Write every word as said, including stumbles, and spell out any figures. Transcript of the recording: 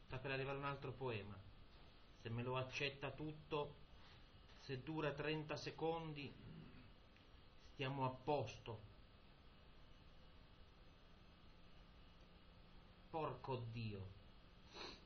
sta per arrivare un altro poema. Se me lo accetta tutto, se dura trenta secondi, stiamo a posto. Porco Dio.